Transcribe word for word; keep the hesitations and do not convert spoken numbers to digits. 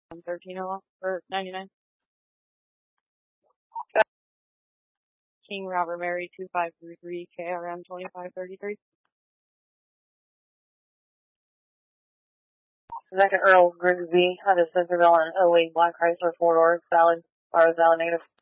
thirteen oh or ninety-nine. King Robert Mary two five three three K R M twenty-five thirty-three. Second Earl Grigsby, out of Centerville on oh eight Black Chrysler four doors, valid, bar is valid negative.